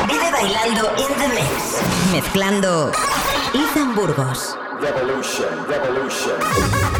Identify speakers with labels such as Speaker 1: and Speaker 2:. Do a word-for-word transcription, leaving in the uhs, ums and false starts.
Speaker 1: Vive bailando in the mix. Mezclando Ethan Burgos.
Speaker 2: Revolution, revolution.